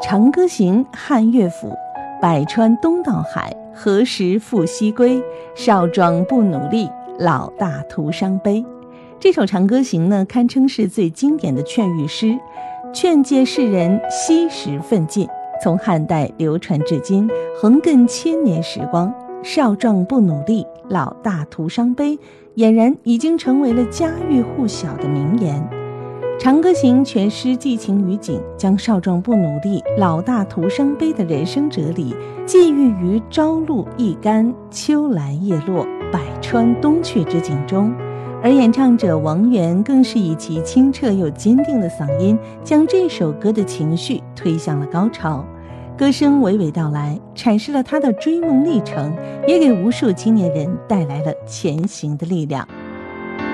长歌行》汉乐府，百川东到海，何时复西归？少壮不努力，老大徒伤悲。这首《长歌行》呢，堪称是最经典的劝喻诗，劝诫世人惜时奋进。从汉代流传至今，横亘千年时光。少壮不努力，老大徒伤悲，俨然已经成为了家喻户晓的名言。《长歌行》全诗寄情于景，将少壮不努力，老大徒伤悲的人生哲理寄寓于朝露易干，秋来叶落，百川东去之景中。而演唱者王源更是以其清澈又坚定的嗓音，将这首歌的情绪推向了高潮。歌声娓娓道来，阐释了他的追梦历程，也给无数青年人带来了前行的力量。